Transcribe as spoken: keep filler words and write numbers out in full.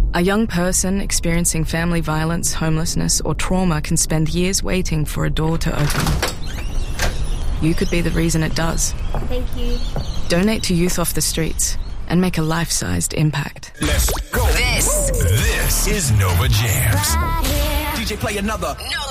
A young person experiencing family violence, homelessness, or trauma can spend years waiting for a door to open. You could be the reason it does. Thank you. Donate to Youth Off the Streets and make a life-sized impact. Let's go. This. This is Nova Jams. Right here. D J, play another. No.